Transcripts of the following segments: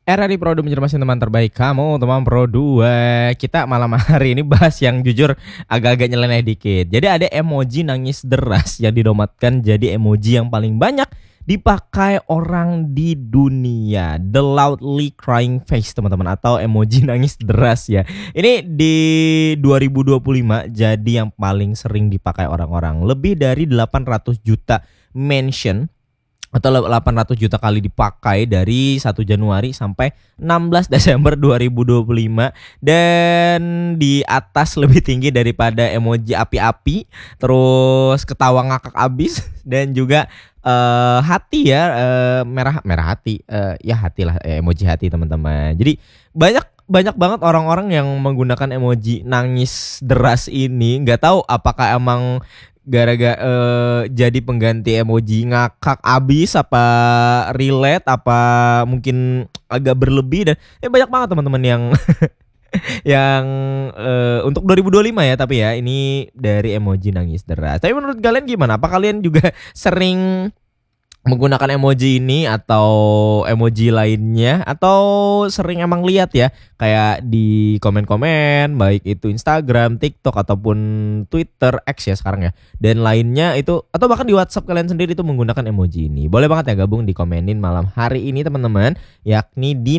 RRI Pro 2 mencermaskan teman terbaik kamu, teman Pro 2. Kita malam hari ini bahas yang jujur agak-agak nyeleneh dikit. Jadi ada emoji nangis deras yang dinobatkan jadi emoji yang paling banyak dipakai orang di dunia. The loudly crying face, teman-teman, atau emoji nangis deras ya. Ini di 2025 jadi yang paling sering dipakai orang-orang. Lebih dari 800 juta mention atau 800 juta kali dipakai dari 1 Januari sampai 16 Desember 2025, dan di atas lebih tinggi daripada emoji api-api, terus ketawa ngakak abis, dan juga hati ya, merah hati, ya hati lah, emoji hati teman-teman. Jadi banyak banget orang-orang yang menggunakan emoji nangis deras ini. Nggak tahu apakah emang gara-gara jadi pengganti emoji ngakak abis, apa relate, apa mungkin agak berlebih, dan banyak banget teman-teman yang yang untuk 2025 ya, tapi ya ini dari emoji nangis deras. Tapi menurut kalian gimana? Apa kalian juga sering menggunakan emoji ini atau emoji lainnya, atau sering emang lihat ya kayak di komen-komen, baik itu Instagram, TikTok ataupun Twitter X ya sekarang ya, dan lainnya itu, atau bahkan di WhatsApp kalian sendiri itu menggunakan emoji ini? Boleh banget ya gabung di komenin malam hari ini teman-teman, yakni di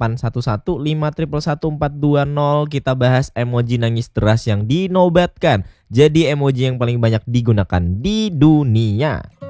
0811511420. Kita bahas emoji nangis deras yang dinobatkan jadi emoji yang paling banyak digunakan di dunia.